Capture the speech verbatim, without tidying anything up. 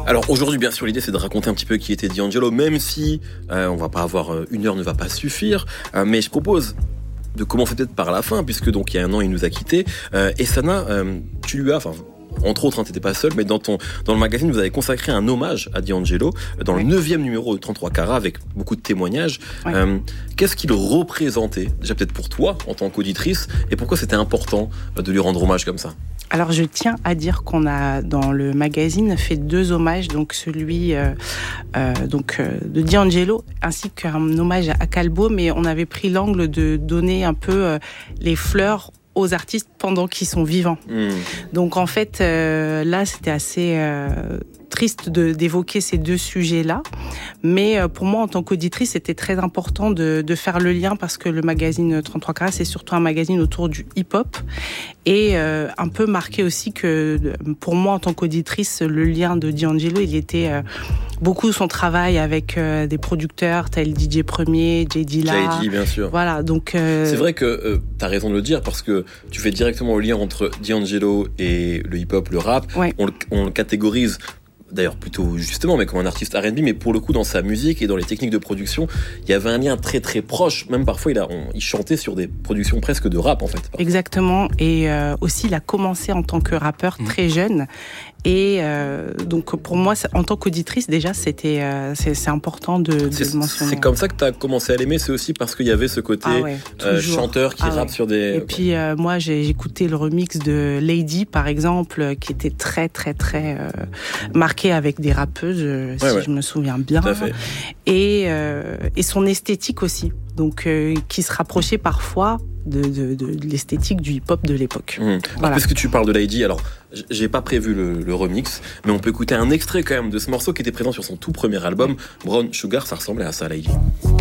Alors aujourd'hui, bien sûr, l'idée c'est de raconter un petit peu qui était D'Angelo, même si euh, on va pas avoir euh, une heure ne va pas suffire, euh, mais je propose de commencer peut-être par la fin, puisque donc il y a un an il nous a quittés. Euh, et Sana, euh, tu lui as, enfin entre autres, hein, t'étais pas seul, mais dans ton dans le magazine vous avez consacré un hommage à D'Angelo dans ouais. le neuvième numéro de trente-trois carats avec beaucoup de témoignages. Ouais. Euh, qu'est-ce qu'il représentait déjà peut-être pour toi en tant qu'auditrice, et pourquoi c'était important de lui rendre hommage comme ça? Alors je tiens à dire qu'on a dans le magazine fait deux hommages, donc celui euh, euh, donc euh, de D'Angelo ainsi qu'un hommage à Calbo, mais on avait pris l'angle de donner un peu euh, les fleurs aux artistes pendant qu'ils sont vivants. Mmh. Donc en fait euh, là c'était assez euh, triste de, d'évoquer ces deux sujets-là, mais euh, pour moi en tant qu'auditrice c'était très important de, de faire le lien, parce que le magazine trente-trois carats c'est surtout un magazine autour du hip-hop, et euh, un peu marqué aussi que pour moi en tant qu'auditrice le lien de D'Angelo il était euh, beaucoup son travail avec euh, des producteurs tels D J Premier, Jay Dilla. Jay D, bien sûr. Voilà, donc euh... c'est vrai que euh, t'as raison de le dire, parce que tu fais directement le lien entre D'Angelo et le hip-hop, le rap. Ouais. On, le, on le catégorise d'ailleurs plutôt justement mais comme un artiste R and B, mais pour le coup dans sa musique et dans les techniques de production il y avait un lien très très proche, même parfois il, a, on, il chantait sur des productions presque de rap en fait. Exactement, et euh, aussi il a commencé en tant que rappeur mmh. très jeune, et euh, donc pour moi en tant qu'auditrice déjà c'était euh, c'est, c'est important de, de c'est, le mentionner. C'est comme ça que tu as commencé à l'aimer, c'est aussi parce qu'il y avait ce côté ah ouais, euh, chanteur qui ah rappe ouais. sur des... Et puis euh, moi j'ai écouté le remix de Lady par exemple, qui était très très très euh, marqué avec des rappeuses, ouais, si ouais. je me souviens bien. Tout à fait. Et, euh, et son esthétique aussi, donc euh, qui se rapprochait parfois de, de, de, de l'esthétique du hip-hop de l'époque. Mmh. Voilà. Parce que tu parles de Lady, alors j'ai pas prévu le, le remix, mais on peut écouter un extrait quand même de ce morceau qui était présent sur son tout premier album, Brown Sugar. Ça ressemblait à ça, Lady.